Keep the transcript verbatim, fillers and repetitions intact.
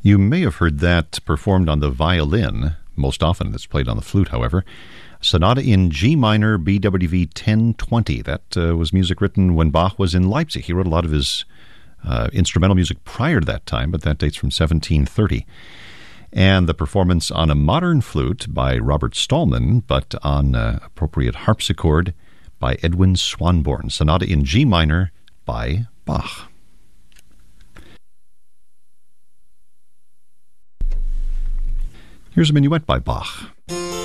You may have heard that performed on the violin. Most often it's played on the flute, however. Sonata in G minor, B W V ten twenty. That uh, was music written when Bach was in Leipzig. He wrote a lot of his uh, instrumental music prior to that time, but that dates from seventeen thirty. And the performance on a modern flute by Robert Stallman, but on uh, appropriate harpsichord by Edwin Swanborn. Sonata in G minor by Bach. Here's a minuet by Bach.